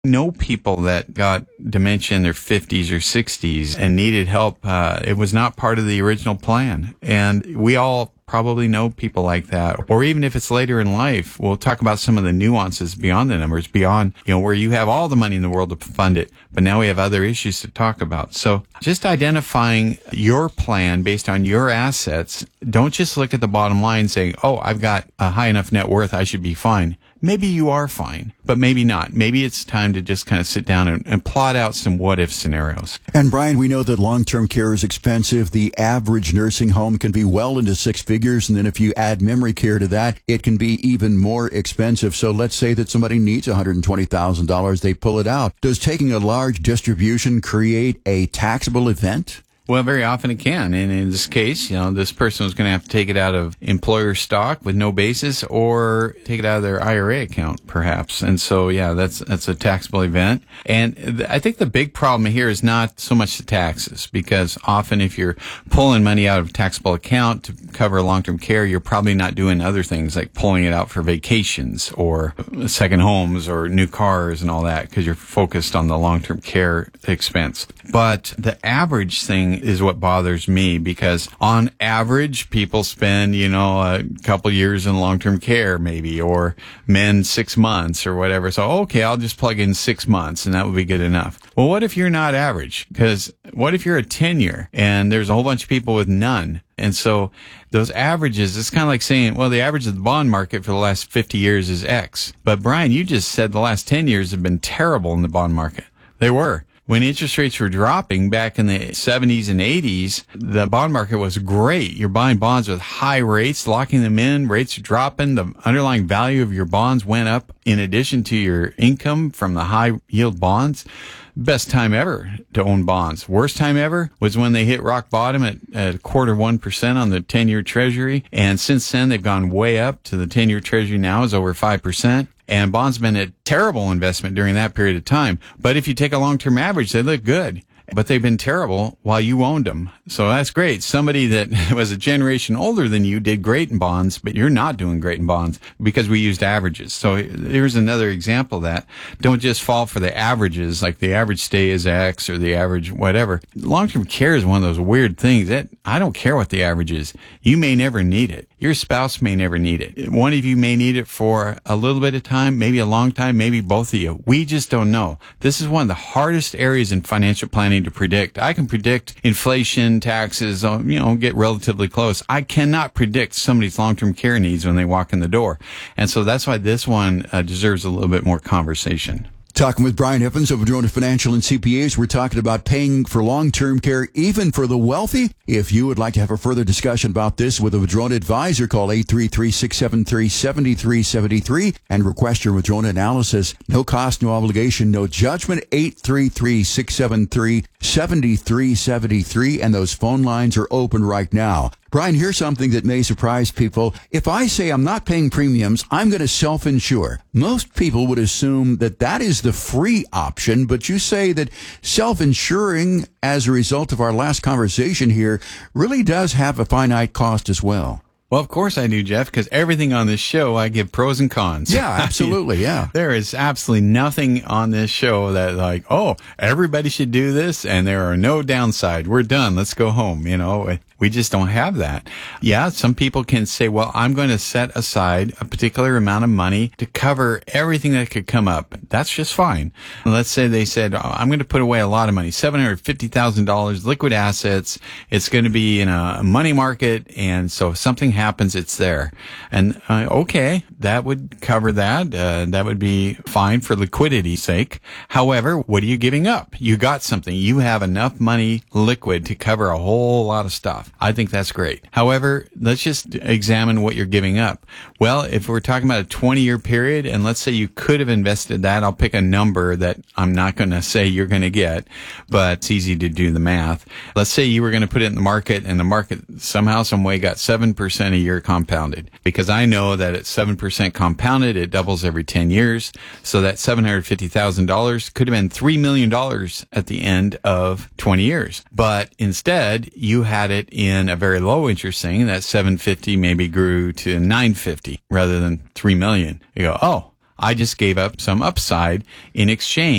Know people that got dementia in their 50s or 60s and needed help. It was not part of the original plan. And we all probably know people like that. Or even if it's later in life, we'll talk about some of the nuances beyond the numbers, beyond, where you have all the money in the world to fund it, but now we have other issues to talk about. So just identifying your plan based on your assets. Don't just look at the bottom line saying, oh, I've got a high enough net worth, I should be fine. Maybe you are fine, but maybe not. Maybe it's time to just kind of sit down and plot out some what-if scenarios. And Brian, we know that long-term care is expensive. The average nursing home can be well into six figures, and then if you add memory care to that, it can be even more expensive. So let's say that somebody needs $120,000, they pull it out. Does taking a large distribution create a taxable event? Well, very often it can. And in this case, this person was going to have to take it out of employer stock with no basis or take it out of their IRA account, perhaps. And so, yeah, that's a taxable event. And I think the big problem here is not so much the taxes, because often if you're pulling money out of a taxable account to cover long-term care, you're probably not doing other things like pulling it out for vacations or second homes or new cars and all that, because you're focused on the long-term care expense. But the average thing is what bothers me, because on average, people spend, a couple years in long-term care maybe, or men 6 months or whatever. So, okay, I'll just plug in 6 months and that would be good enough. Well, what if you're not average? Because what if you're a 10-year and there's a whole bunch of people with none? And so those averages, it's kind of like saying, well, the average of the bond market for the last 50 years is X. But Brian, you just said the last 10 years have been terrible in the bond market. They were. When interest rates were dropping back in the 70s and 80s, the bond market was great. You're buying bonds with high rates, locking them in, rates are dropping, the underlying value of your bonds went up in addition to your income from the high yield bonds. Best time ever to own bonds. Worst time ever was when they hit rock bottom at 0.25% on the 10-year treasury. And since then, they've gone way up to the 10-year treasury now is over 5%. And bonds have been a terrible investment during that period of time. But if you take a long-term average, they look good. But they've been terrible while you owned them. So that's great. Somebody that was a generation older than you did great in bonds, but you're not doing great in bonds because we used averages. So here's another example of that. Don't just fall for the averages, like the average stay is X or the average whatever. Long-term care is one of those weird things that I don't care what the average is. You may never need it. Your spouse may never need it. One of you may need it for a little bit of time, maybe a long time, maybe both of you. We just don't know. This is one of the hardest areas in financial planning to predict. I can predict inflation, taxes, get relatively close. I cannot predict somebody's long-term care needs when they walk in the door. And so that's why this one deserves a little bit more conversation. Talking with Brian Evans of Madrona Financial and CPAs, we're talking about paying for long-term care even for the wealthy. If you would like to have a further discussion about this with a Madrona advisor, call 833-673-7373 and request your Madrona analysis. No cost, no obligation, no judgment. 833-673-7373, and those phone lines are open right now. Brian, here's something that may surprise people. If I say I'm not paying premiums, I'm going to self-insure. Most people would assume that that is the free option, but you say that self-insuring, as a result of our last conversation here, really does have a finite cost as well. Well, of course I do, Jeff, because everything on this show, I give pros and cons. Yeah, absolutely, yeah. There is absolutely nothing on this show that like, oh, everybody should do this, and there are no downside. We're done. Let's go home. We just don't have that. Yeah, some people can say, well, I'm going to set aside a particular amount of money to cover everything that could come up. That's just fine. And let's say they said, oh, I'm going to put away a lot of money, $750,000 liquid assets. It's going to be in a money market. And so if something happens, it's there. And okay, that would cover that. That would be fine for liquidity's sake. However, what are you giving up? You got something. You have enough money liquid to cover a whole lot of stuff. I think that's great. However, let's just examine what you're giving up. Well, if we're talking about a 20-year period, and let's say you could have invested that, I'll pick a number that I'm not going to say you're going to get, but it's easy to do the math. Let's say you were going to put it in the market, and the market somehow, some way got 7% a year compounded. Because I know that at 7% compounded, it doubles every 10 years. So that $750,000 could have been $3 million at the end of 20 years. But instead, you had it in a very low interest thing. That 750 maybe grew to 950 rather than 3 million. You go, oh, I just gave up some upside in exchange.